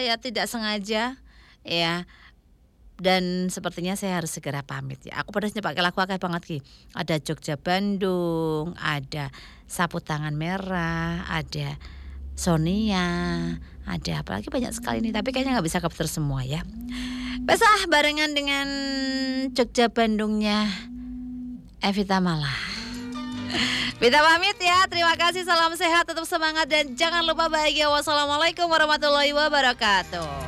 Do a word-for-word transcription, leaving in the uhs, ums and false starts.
ya tidak sengaja ya. Dan sepertinya saya harus segera pamit ya. Aku padahal pakai lagu akeh banget ki. Ada Jogja Bandung, ada Sapu Tangan Merah, ada Sonia, ada apa lagi banyak sekali nih. Tapi kayaknya nggak bisa capture semua ya. Besah barengan dengan Jogja Bandungnya Evita Mala. Vita pamit ya. Terima kasih. Salam sehat, tetap semangat dan jangan lupa bahagia. Wassalamualaikum warahmatullahi wabarakatuh.